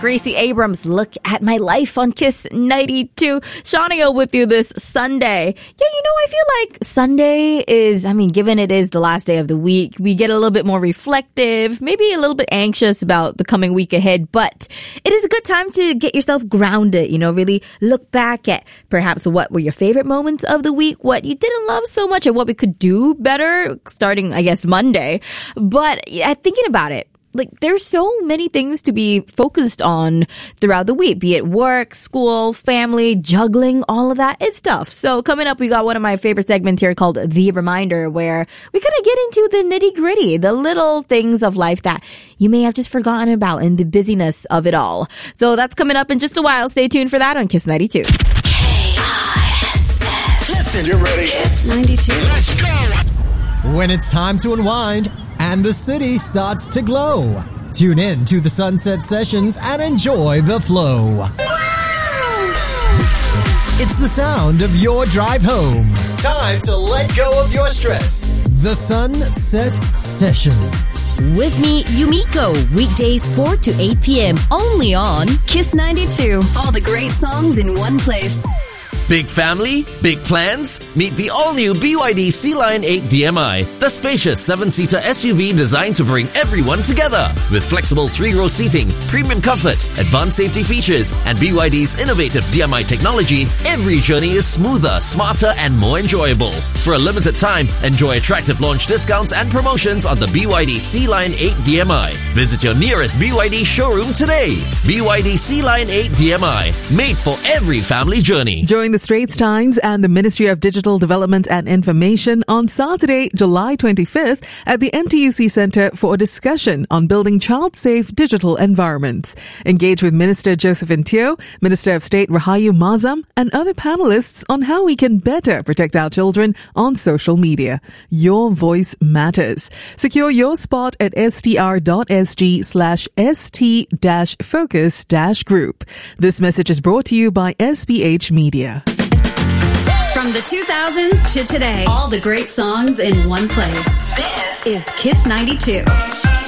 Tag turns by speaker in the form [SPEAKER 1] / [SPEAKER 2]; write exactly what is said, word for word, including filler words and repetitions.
[SPEAKER 1] Gracie Abrams, Look at My Life on Kiss ninety-two. Shania with you this Sunday. Yeah, you know, I feel like Sunday is, I mean, given it is the last day of the week, we get a little bit more reflective, maybe a little bit anxious about the coming week ahead, but it is a good time to get yourself grounded, you know, really look back at perhaps what were your favorite moments of the week, what you didn't love so much, and what we could do better starting, I guess, Monday. But yeah, thinking about it, like, there's so many things to be focused on throughout the week, be it work, school, family, juggling, all of that. It's tough. So coming up, we got one of my favorite segments here called The Reminder, where we kind of get into the nitty gritty, the little things of life that you may have just forgotten about in the busyness of it all. So that's coming up in just a while. Stay tuned for that on Kiss ninety-two.
[SPEAKER 2] K I S S.
[SPEAKER 3] Listen, you ready?
[SPEAKER 2] Kiss ninety-two.
[SPEAKER 3] Let's go!
[SPEAKER 4] When it's time to unwind and the city starts to glow, tune in to the Sunset Sessions and enjoy the flow.
[SPEAKER 2] Wow!
[SPEAKER 4] It's the sound of your drive home. Time to let go of your stress. The Sunset Sessions.
[SPEAKER 5] With me, Yumiko, weekdays four to eight p.m. only on
[SPEAKER 6] Kiss ninety-two. All the great songs in one place.
[SPEAKER 7] Big family? Big plans? Meet the all-new B Y D Sea-Lion eight D M I, the spacious seven-seater S U V designed to bring everyone together. With flexible three-row seating, premium comfort, advanced safety features, and B Y D's innovative D M I technology, every journey is smoother, smarter, and more enjoyable. For a limited time, enjoy attractive launch discounts and promotions on the B Y D Sea-Lion eight D M I. Visit your nearest B Y D showroom today. B Y D Sea-Lion eight D M I, made for every family journey.
[SPEAKER 8] Join the Straits Times and the Ministry of Digital Development and Information on Saturday, July twenty-fifth at the M T U C Center for a discussion on building child-safe digital environments. Engage with Minister Josephine Teo, Minister of State Rahayu Mazam, and other panelists on how we can better protect our children on social media. Your voice matters. Secure your spot at str.sg slash st dash focus dash group. This message is brought to you by S B H Media.
[SPEAKER 6] From the two thousands to today, all the great songs in one place. This is Kiss ninety-two.